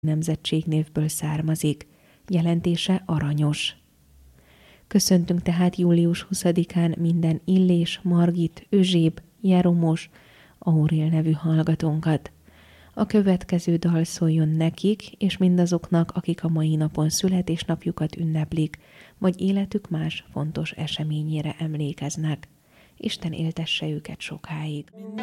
nemzetségnévből származik, jelentése aranyos. Köszöntünk tehát július 20-án minden Illés, Margit, Özséb, Jeromos, Aurél nevű hallgatónkat. A következő dal szóljon nekik, és mindazoknak, akik a mai napon születésnapjukat ünneplik, vagy életük más fontos eseményére emlékeznek. Isten éltesse őket sokáig.